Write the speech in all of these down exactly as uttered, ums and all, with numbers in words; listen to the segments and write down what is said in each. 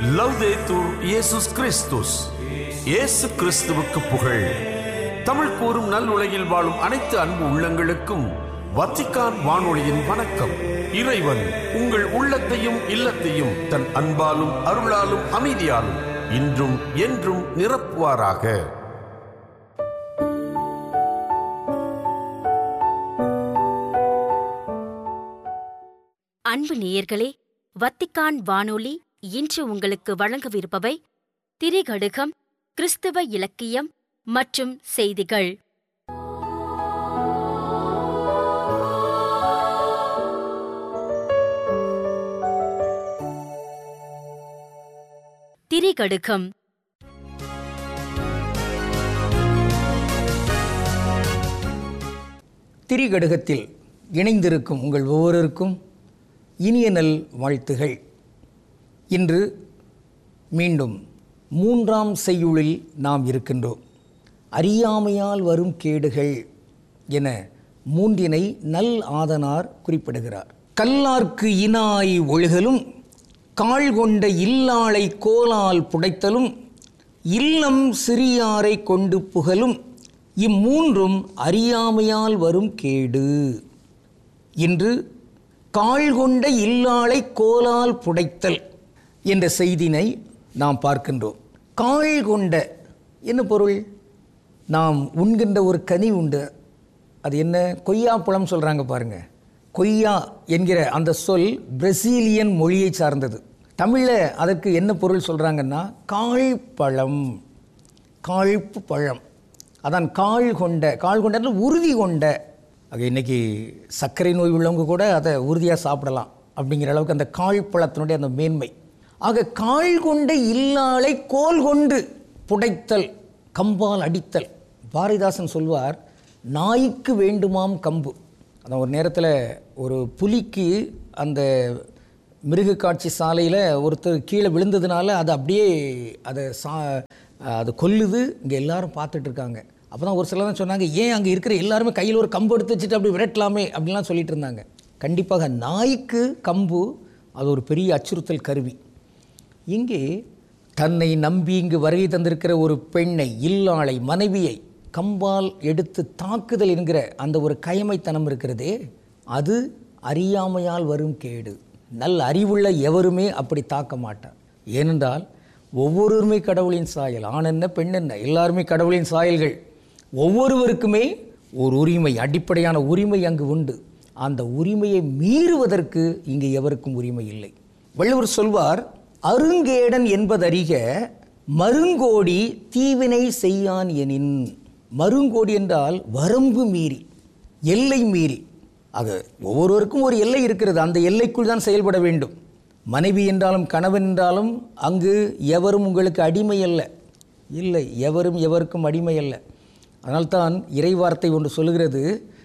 லவ்தேத்தூர் இயேசுஸ் கிறிஸ்துஸ். இயேசு கிறிஸ்துவுக்கு புகழ். தமிழ் கூறும் நல் உலகில் வாழும் அனைத்து அன்பு உள்ளங்களுக்கும் வத்திக்கான் வானொலியின் வணக்கம். இறைவன் உங்கள் உள்ளத்தையும் இல்லத்தையும் தன் அன்பாலும் அருளாலும் அமைதியாலும் இன்றும் என்றும் நிரப்புவாராக. அன்பு நேயர்களே, வத்திக்கான் வானொலி இன்று உங்களுக்கு வழங்கவிருப்பவை திரிகடுகம், கிறிஸ்தவ இலக்கியம் மற்றும் செய்திகள். திரிகடுகம். திரிகடுகத்தில் இணைந்திருக்கும் உங்கள் ஒவ்வொருவருக்கும் இனிய நல் வாழ்த்துகள். இன்று மீண்டும் மூன்றாம் செய்யுளில் நாம் இருக்கின்றோம். அறியாமையால் வரும் கேடுகள் என மூன்றினை நல் ஆதனார் குறிப்பிடுகிறார். கல்லார்க்கு இனாய் ஒழுகலும், கால் கொண்ட இல்லாளை கோலால் புடைத்தலும், இல்லம் சிறியாரை கொண்டு புகழும், இம்மூன்றும் அறியாமையால் வரும் கேடு. இன்று கால் கொண்ட இல்லாளை கோலால் புடைத்தல் என்ற செய்தினை நாம் பார்க்கின்றோம். கால் கொண்ட என்ன பொருள்? நாம் உண்கின்ற ஒரு கனி உண்டு, அது என்ன? கொய்யா பழம் சொல்கிறாங்க பாருங்க. கொய்யா என்கிற அந்த சொல் பிரசீலியன் மொழியை சார்ந்தது. தமிழில் அதற்கு என்ன பொருள் சொல்கிறாங்கன்னா கால் பழம், காழ்ப்பு பழம். அதான் கால் கொண்ட. கால் கொண்ட உறுதி கொண்ட. அது இன்றைக்கி சர்க்கரை நோய் உள்ளவங்க கூட அதை உறுதியாக சாப்பிடலாம் அப்படிங்கிற அளவுக்கு அந்த கால் பழத்தினுடைய அந்த மேன்மை. ஆக கால் கொண்ட இல்லாளை கோல் கொண்டு புடைத்தல், கம்பால் அடித்தல். பாரதிதாசன் சொல்வார், நாய்க்கு வேண்டுமாம் கம்பு. அதான் ஒரு நேரத்தில் ஒரு புலிக்கு அந்த மிருக காட்சி சாலையில் ஒருத்தர் கீழே விழுந்ததுனால அது அப்படியே அதை சா அது கொல்லுது. இங்கே எல்லாரும் பார்த்துட்டு இருக்காங்க. அப்போ தான் ஒரு சிலர் தான் சொன்னாங்க, ஏன் அங்கே இருக்கிற எல்லாருமே கையில் ஒரு கம்பு எடுத்து வச்சுட்டு அப்படி விரட்டலாமே அப்படின்லாம் சொல்லிட்டு இருந்தாங்க. கண்டிப்பாக நாய்க்கு கம்பு அது ஒரு பெரிய அச்சுறுத்தல் கருவி. இங்கே தன்னை நம்பி இங்கு வருகை தந்திருக்கிற ஒரு பெண்ணை, இல்லாளை, மனைவியை கம்பால் எடுத்து தாக்குதல் என்கிற அந்த ஒரு கயமைத்தனம் இருக்கிறதே, அது அறியாமையால் வரும் கேடு. நல்ல அறிவுள்ள எவருமே அப்படி தாக்க மாட்டார். ஏனென்றால் ஒவ்வொருவருமே கடவுளின் சாயல். ஆண் என்ன பெண் என்ன, எல்லாருமே கடவுளின் சாயல்கள். ஒவ்வொருவருக்குமே ஒரு உரிமை, அடிப்படையான உரிமை அங்கு உண்டு. அந்த உரிமையை மீறுவதற்கு இங்கு எவருக்கும் உரிமை இல்லை. வள்ளுவர் சொல்வார், அருங்கேடன் என்பதறிக மருங்கோடி தீவினை செய்யான் எனின். மருங்கோடி என்றால் வரம்பு மீறி, எல்லை மீறி. ஆக ஒவ்வொருவருக்கும் ஒரு எல்லை இருக்கிறது, அந்த எல்லைக்குள் தான் செயல்பட வேண்டும். மனைவி என்றாலும் கணவன் என்றாலும் அங்கு எவரும் உங்களுக்கு அடிமை அல்ல. இல்லை, எவரும் எவருக்கும் அடிமை அல்ல. அதனால்தான் இறைவார்த்தை ஒன்று சொல்கிறது,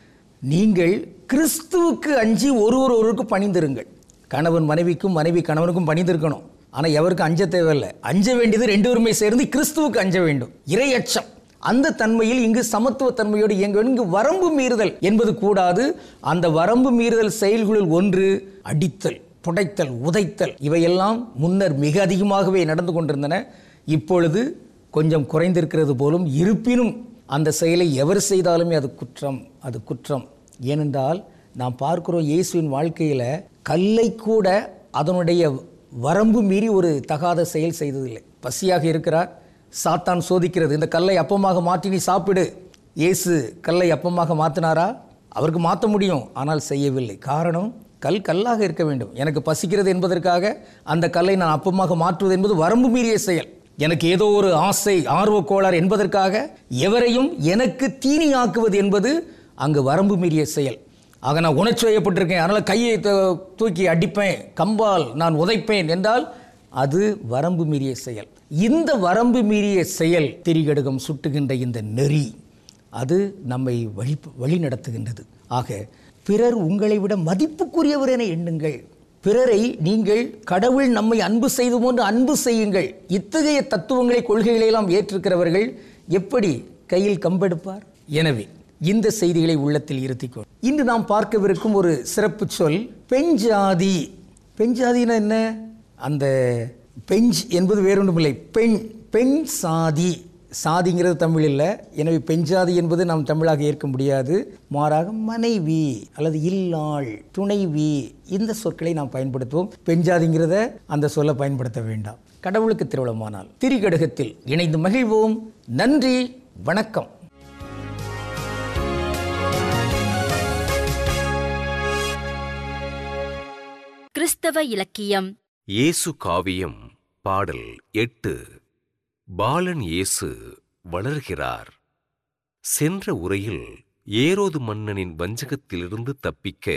நீங்கள் கிறிஸ்துவுக்கு அஞ்சி ஒருவர் ஒருவருக்கு பணிந்திருங்கள். கணவன் மனைவிக்கும், மனைவி கணவனுக்கும் பணிந்திருக்கணும். ஆனால் எவருக்கும் அஞ்ச தேவையில்லை. அஞ்ச வேண்டியது ரெண்டு பேருமே சேர்ந்து கிறிஸ்துவுக்கு அஞ்ச வேண்டும். இறையச்சம், அந்த தன்மையில் இங்கு சமத்துவ தன்மையோடு இயங்க. இங்கு வரம்பு மீறுதல் என்பது கூடாது. அந்த வரம்பு மீறுதல் செயல்களில் ஒன்று அடித்தல், புடைத்தல், உதைத்தல். இவையெல்லாம் முன்னர் மிக அதிகமாகவே நடந்து கொண்டிருந்தன. இப்பொழுது கொஞ்சம் குறைந்திருக்கிறது போலும். இருப்பினும் அந்த செயலை எவர் செய்தாலுமே அது குற்றம், அது குற்றம். ஏனென்றால் நாம் பார்க்கிறோம், இயேசுவின் வாழ்க்கையில் கல்லை கூட அதனுடைய வரம்பு மீறி ஒரு தகாத செயல் செய்ததில்லை. பசியாக இருக்கிறார், சாத்தான் சோதிக்கிறது, இந்த கல்லை அப்பமாக மாற்றி நீ சாப்பிடு. இயேசு கல்லை அப்பமாக மாற்றினாரா? அவருக்கு மாற்ற முடியும், ஆனால் செய்யவில்லை. காரணம், கல் கல்லாக இருக்க வேண்டும். எனக்கு பசிக்கிறது என்பதற்காக அந்த கல்லை நான் அப்பமாக மாற்றுவது என்பது வரம்பு மீறிய செயல். எனக்கு ஏதோ ஒரு ஆசை, ஆர்வக்கோளாறு என்பதற்காக எவரையும் எனக்கு தீனியாக்குவது என்பது அங்கு வரம்பு மீறிய செயல். ஆக நான் உணர்ச்சி வயப்பட்டிருக்கேன், அதனால் கையை தூக்கி அடிப்பேன், கம்பால் நான் உதைப்பேன் என்றால் அது வரம்பு மீறிய செயல். இந்த வரம்பு மீறிய செயல், திரிகடுகம் சுட்டுகின்ற இந்த நெறி, அது நம்மை வழி வழி நடத்துகின்றது. ஆக பிறர் உங்களை விட மதிப்புக்குரியவர் என எண்ணுங்கள். பிறரை நீங்கள் கடவுள் நம்மை அன்பு செய்து போன்று அன்பு செய்யுங்கள். இத்தகைய தத்துவங்களை, கொள்கைகளை எல்லாம் ஏற்றிருக்கிறவர்கள் எப்படி கையில் கம்பெடுப்பார்? எனவே இந்த செய்திகளை உள்ளத்தில் இருத்திக்கொள். இன்று நாம் பார்க்கவிருக்கும் ஒரு சிறப்பு சொல் பெண்ஜாதி. பெண்ஜாதினா என்ன? அந்த பெஞ்ச் என்பது வேறொன்றுமில்லை, பெண் பெண் சாதி. சாதிங்கிறது தமிழ் இல்லை, எனவே பெஞ்சாதி என்பது நாம் தமிழாக ஏற்க முடியாது. மாறாக மனைவி அல்லது இல்லாள், துணைவி, இந்த சொற்களை நாம் பயன்படுத்துவோம். பெஞ்சாதிங்கிறத அந்த சொல்ல பயன்படுத்த வேண்டாம். கடவுளுக்கு திருவிழமானால் திரிகடுகத்தில் இணைந்து மகிழ்வோம். நன்றி, வணக்கம். கிறிஸ்தவ இலக்கியம். இயேசு காவியம். பாடல் எட்டு. பாலன் இயேசு வளர்கிறார். சென்ற உரையில் ஏரோது மன்னனின் வஞ்சகத்திலிருந்து தப்பிக்க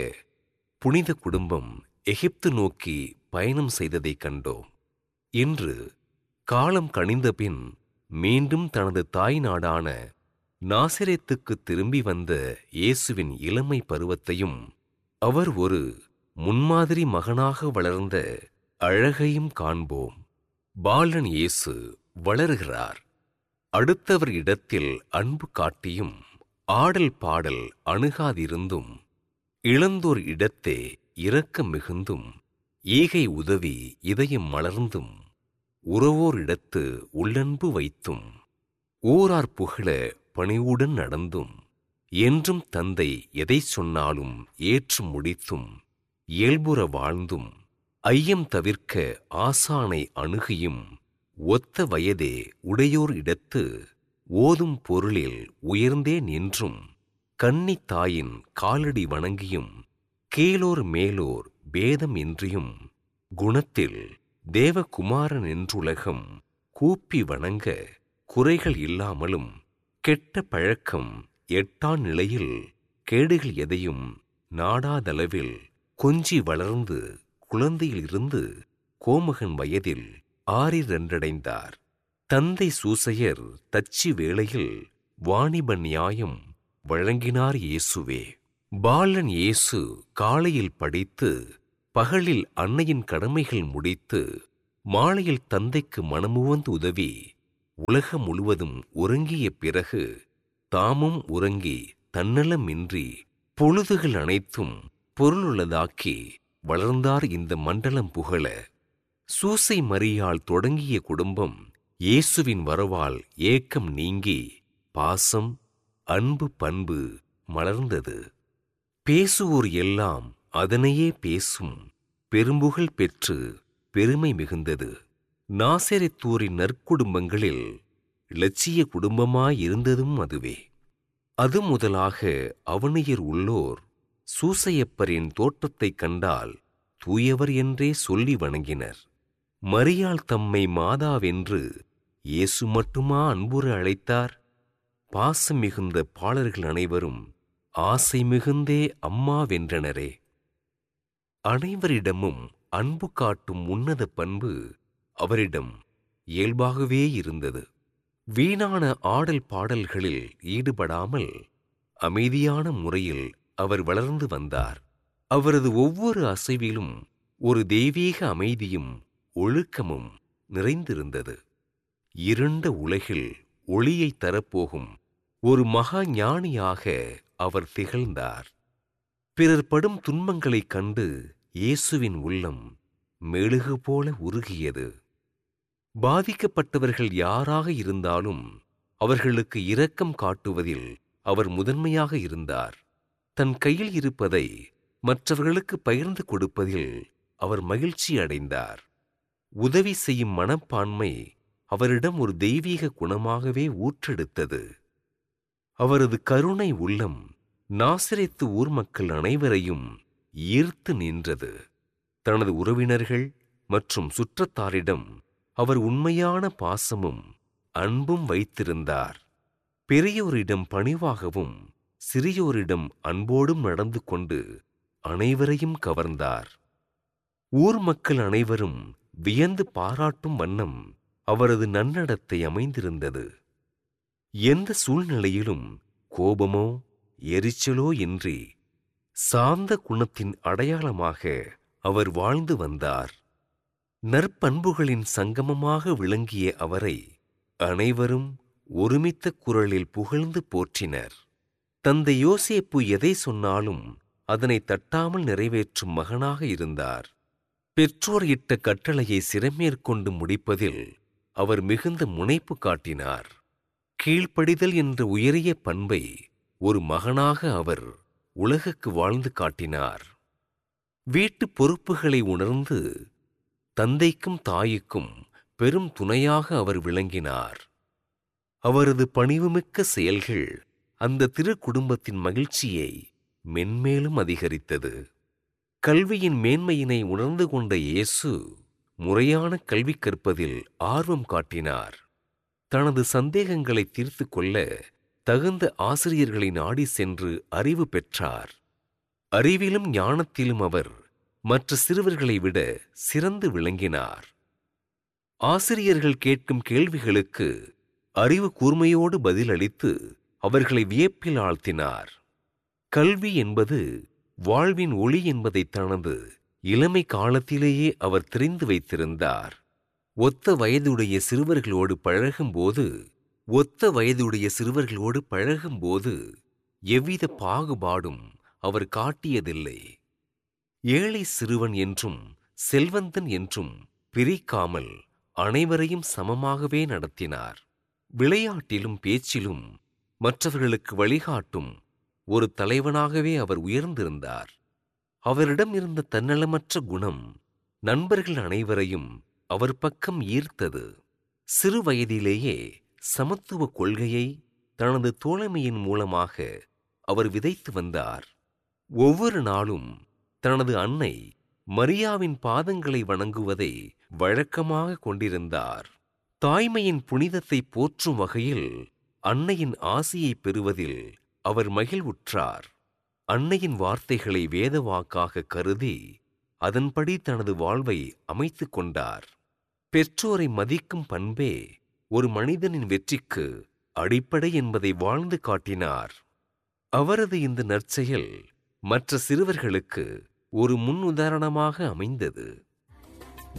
புனித குடும்பம் எகிப்து நோக்கி பயணம் செய்ததைக் கண்டோம். இன்று காலம் கனிந்தபின் மீண்டும் தனது தாய் நாடான நாசரேத்துக்கு திரும்பி வந்த இயேசுவின் இளமை பருவத்தையும் அவர் ஒரு முன்மாதிரி மகனாக வளர்ந்த அழகையும் காண்போம். பாலன் இயேசு வளருகிறார். அடுத்தவர் இடத்தில் அன்பு காட்டியும் ஆடல் பாடல் அணுகாதிருந்தும் இளந்தோர் இடத்தே இரக்கம் மிகுந்தும் ஈகை உதவி இதயம் மலர்ந்தும் உறவோர் இடத்து உள்ளன்பு வைத்தும் ஓரார் புகழ பணிவுடன் நடந்தும் என்றும் தந்தை எதை சொன்னாலும் ஏற்று முடித்தும் இயல்புற வாழ்ந்தும் ஐயம் தவிர்க்க ஆசானை அணுகியும் ஒத்த வயதே உடையோர் இடத்து ஓதும் பொருளில் உயர்ந்தே நின்றும் கன்னி தாயின் காலடி வணங்கியும் கீழோர் மேலோர் பேதம் இன்றியும் குணத்தில் தேவகுமாரன் என்றுலகம் கூப்பி வணங்க குறைகள் இல்லாமலும் கெட்ட பழக்கம் எட்டா நிலையில் கேடுகள் எதையும் நாடாதளவில் கொஞ்சி வளர்ந்து குழந்தையிலிருந்து கோமகன் வயதில் ஆறிரண்டடைந்தார். தந்தை சூசையர் தச்சி வேளையில் வாணிப நியாயம் வழங்கினார் இயேசுவே. பாலன் இயேசு காலையில் படித்து பகலில் அன்னையின் கடமைகள் முடித்து மாலையில் தந்தைக்கு மனமுவந்து உதவி உலகம் முழுவதும் உறங்கிய பிறகு தாமும் உறங்கி தன்னலமின்றி பொழுதுகள் அனைத்தும் பொருளுள்ளதாக்கி வளர்ந்தார் இந்த மண்டலம் புகழ. சூசை மரியாள் தொடங்கிய குடும்பம் இயேசுவின் வரவால் ஏக்கம் நீங்கி பாசம் அன்பு பண்பு மலர்ந்தது. பேசுவோர் எல்லாம் அதனையே பேசும் பெரும்புகழ் பெற்று பெருமை மிகுந்தது. நாசரேத்தூரின் நற்குடும்பங்களில் இலட்சிய குடும்பமாயிருந்ததும் அதுவே. அது முதலாக அவனியர் உள்ளோர் சூசையப்பரின் தோற்றத்தைக் கண்டால் தூயவர் என்றே சொல்லி வணங்கினர். மரியாள் தம்மை மாதாவென்று இயேசு மட்டுமா அன்புற அழைத்தார்? பாசம் மிகுந்த பாலர்கள் அனைவரும் ஆசை மிகுந்தே அம்மாவென்றனரே. அனைவரிடமும் அன்பு காட்டும் உன்னத பண்பு அவரிடம் இயல்பாகவே இருந்தது. வீணான ஆடல் பாடல்களில் ஈடுபடாமல் அமைதியான முறையில் அவர் வளர்ந்து வந்தார். அவரது ஒவ்வொரு அசைவிலும் ஒரு தெய்வீக அமைதியும் ஒழுக்கமும் நிறைந்திருந்தது. இருண்ட உலகில் ஒளியை தரப்போகும் ஒரு மகா ஞானியாக அவர் திகழ்ந்தார். பிறர் படும் துன்பங்களைக் கண்டு இயேசுவின் உள்ளம் மெழுகு போல உருகியது. பாதிக்கப்பட்டவர்கள் யாராக இருந்தாலும் அவர்களுக்கு இரக்கம் காட்டுவதில் அவர் முதன்மையாக இருந்தார். தன் கையில் இருப்பதை மற்றவர்களுக்கு பகிர்ந்து கொடுப்பதில் அவர் மகிழ்ச்சி அடைந்தார். உதவி செய்யும் மனப்பான்மை அவரிடம் ஒரு தெய்வீக குணமாகவே ஊற்றெடுத்தது. அவரது கருணை உள்ளம் நாசரேத்து ஊர் மக்கள் அனைவரையும் ஈர்த்து நின்றது. தனது உறவினர்கள் மற்றும் சுற்றத்தாரிடம் அவர் உண்மையான பாசமும் அன்பும் வைத்திருந்தார். பெரியோரிடம் பணிவாகவும் சிறியோரிடம் அன்போடும் நடந்து கொண்டு அனைவரையும் கவர்ந்தார். ஊர் மக்கள் அனைவரும் வியந்து பாராட்டும் வண்ணம் அவரது நன்னடத்தை அமைந்திருந்தது. எந்த சூழ்நிலையிலும் கோபமோ எரிச்சலோ இன்றி சாந்த குணத்தின் அடையாளமாக அவர் வாழ்ந்து வந்தார். நற்பண்புகளின் சங்கமமாக விளங்கிய அவரை அனைவரும் ஒருமித்த குரலில் புகழ்ந்து போற்றினர். தந்தை யோசேப்பு எதை சொன்னாலும் அதனை தட்டாமல் நிறைவேற்றும் மகனாக இருந்தார். பெற்றோர் இட்ட கட்டளையை சிறமேற்கொண்டு முடிப்பதில் அவர் மிகுந்த முனைப்பு காட்டினார். கீழ்ப்படிதல் என்ற உயரிய பண்பை ஒரு மகனாக அவர் உலகுக்கு வாழ்ந்து காட்டினார். வீட்டு பொறுப்புகளை உணர்ந்து தந்தைக்கும் தாய்க்கும் பெரும் துணையாக அவர் விளங்கினார். அவரது பணிவுமிக்க செயல்கள் அந்த திரு குடும்பத்தின் மகிழ்ச்சியை மென்மேலும் அதிகரித்தது. கல்வியின் மேன்மையினை உணர்ந்து கொண்ட இயேசு முறையான கல்வி கற்பதில் ஆர்வம் காட்டினார். தனது சந்தேகங்களை தீர்த்து கொள்ள தகுந்த ஆசிரியர்களை நாடி சென்று அறிவு பெற்றார். அறிவிலும் ஞானத்திலும் அவர் மற்ற சிறுவர்களை விட சிறந்து விளங்கினார். ஆசிரியர்கள் கேட்கும் கேள்விகளுக்கு அறிவு கூர்மையோடு பதிலளித்து அவர்களை வியப்பில் ஆழ்த்தினார். கல்வி என்பது வாழ்வின் ஒளி என்பதை தனது இளமை காலத்திலேயே அவர் தெரிந்து வைத்திருந்தார். ஒத்த வயதுடைய சிறுவர்களோடு பழகும்போது ஒத்த வயதுடைய சிறுவர்களோடு பழகும்போது எவ்வித பாகுபாடும் அவர் காட்டியதில்லை. ஏழை சிறுவன் என்றும் செல்வந்தன் என்றும் பிரிக்காமல் அனைவரையும் சமமாகவே நடத்தினார். விளையாட்டிலும் பேச்சிலும் மற்றவர்களுக்கு வழிகாட்டும் ஒரு தலைவனாகவே அவர் உயர்ந்திருந்தார். அவரிடம் இருந்த தன்னலமற்ற குணம் நண்பர்கள் அனைவரையும் அவர் பக்கம் ஈர்த்தது. சிறு வயதிலேயே சமத்துவ கொள்கையை தனது தோழமையின் மூலமாக அவர் விதைத்து வந்தார். ஒவ்வொரு நாளும் தனது அன்னை மரியாவின் பாதங்களை வணங்குவதை வழக்கமாக கொண்டிருந்தார். தாய்மையின் புனிதத்தை போற்றும் வகையில் அன்னையின் ஆசியை பெறுவதில் அவர் மகிழ்வுற்றார். அன்னையின் வார்த்தைகளை வேத வாக்காக கருதி அதன்படி தனது வாழ்வை அமைத்துக் கொண்டார். பெற்றோரை மதிக்கும் பண்பே ஒரு மனிதனின் வெற்றிக்கு அடிப்படை என்பதை வாழ்ந்து காட்டினார். அவரது இந்த நற்செயல் மற்ற சிறுவர்களுக்கு ஒரு முன் உதாரணமாக அமைந்தது.